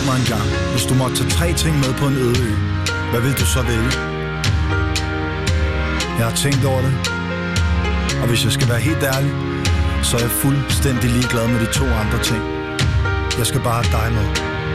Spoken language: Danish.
Spurgt mig engang, hvis du måtte tage 3 ting med på en øde ø, hvad vil du så vælge? Jeg har tænkt over det, og hvis jeg skal være helt ærlig, så er jeg fuldstændig ligeglad med de 2 andre ting. Jeg skal bare have dig med.